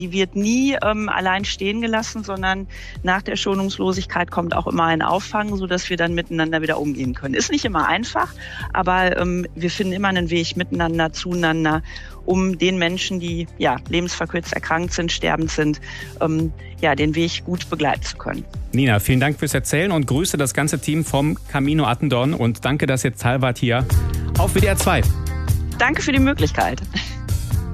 Die wird nie allein stehen gelassen, sondern nach der Schonungslosigkeit kommt auch immer ein Auffang, sodass wir dann miteinander wieder umgehen können. Ist nicht immer einfach, aber wir finden immer einen Weg miteinander, zueinander, um den Menschen, die lebensverkürzt erkrankt sind, sterbend sind, den Weg gut begleiten zu können. Nina, vielen Dank fürs Erzählen und grüße das ganze Team vom Camino Attendorn und danke, dass ihr Teil wart hier auf WDR 2. Danke für die Möglichkeit.